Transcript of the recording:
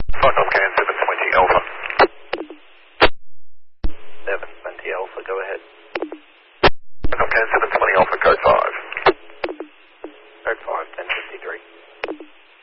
Fuck off, can 720 Alpha. 720 Alpha, go ahead. Fuck off, can 720 Alpha, code 5.